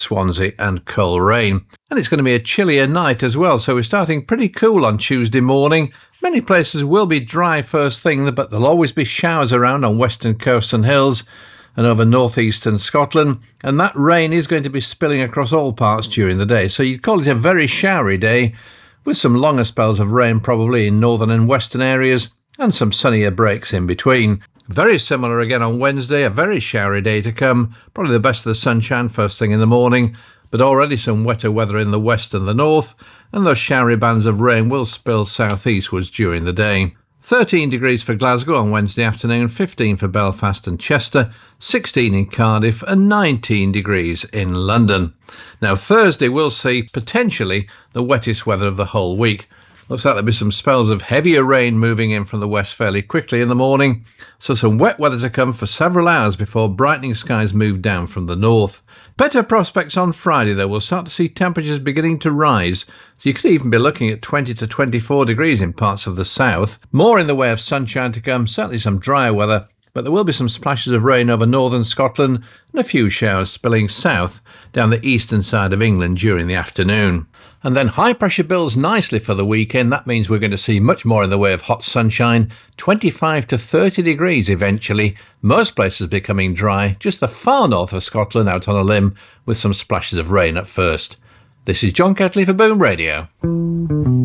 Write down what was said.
Swansea and Coleraine. And it's going to be a chillier night as well, so we're starting pretty cool on Tuesday morning. Many places will be dry first thing, but there'll always be showers around on western coasts and hills and over northeastern Scotland, and that rain is going to be spilling across all parts during the day, so you'd call it a very showery day, with some longer spells of rain probably in northern and western areas, and some sunnier breaks in between. Very similar again on Wednesday, a very showery day to come, probably the best of the sunshine first thing in the morning, but already some wetter weather in the west and the north, and those showery bands of rain will spill southeastwards during the day. 13 degrees for Glasgow on Wednesday afternoon, 15 for Belfast and Chester, 16 in Cardiff and 19 degrees in London. Now Thursday we'll see potentially the wettest weather of the whole week. Looks like there'll be some spells of heavier rain moving in from the west fairly quickly in the morning, so some wet weather to come for several hours before brightening skies move down from the north. Better prospects on Friday though. We'll start to see temperatures beginning to rise, so you could even be looking at 20 to 24 degrees in parts of the south. More in the way of sunshine to come, certainly some drier weather, but there will be some splashes of rain over northern Scotland and a few showers spilling south down the eastern side of England during the afternoon. And then high pressure builds nicely for the weekend. That means we're going to see much more in the way of hot sunshine, 25 to 30 degrees eventually. Most places becoming dry, just the far north of Scotland out on a limb with some splashes of rain at first. This is John Ketley for Boom Radio.